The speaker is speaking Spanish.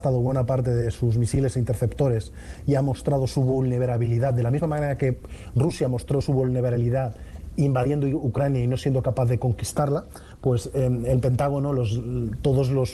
buena parte de sus misiles e interceptores y ha mostrado su vulnerabilidad, de la misma manera que Rusia mostró su vulnerabilidad invadiendo Ucrania y no siendo capaz de conquistarla, pues el Pentágono, todos los